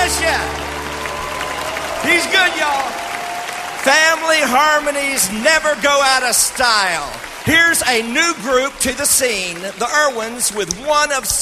bless you. He's good, y'all. Family harmonies never go out of style. Here's a new group to the scene, the Irwins, with one of